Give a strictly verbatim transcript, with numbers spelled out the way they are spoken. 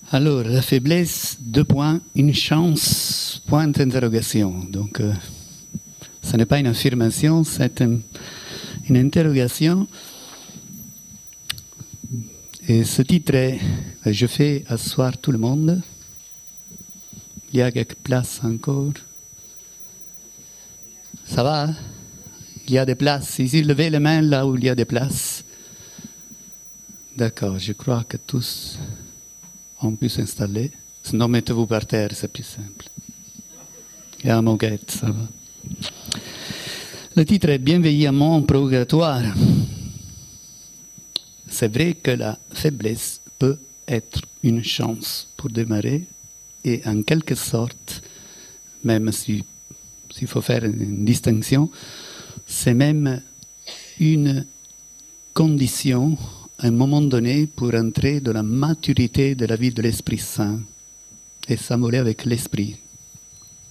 Alors, la faiblesse, deux points, une chance, point d'interrogation. Donc, euh, ce n'est pas une affirmation, c'est un, une interrogation. Et ce titre est « Je fais asseoir tout le monde ». Il y a quelques places encore. Ça va, hein? Il y a des places. Ici, levez les mains là où il y a des places. D'accord, je crois que tous ont pu s'installer. Sinon, mettez-vous par terre, c'est plus simple. Il y a un moquette, ça va. Le titre est « Bienveillamment purgatoire ». C'est vrai que la faiblesse peut être une chance pour démarrer et en quelque sorte, même si, s'il faut faire une distinction, c'est même une condition à un moment donné pour entrer dans la maturité de la vie de l'Esprit Saint et s'amoler avec l'Esprit.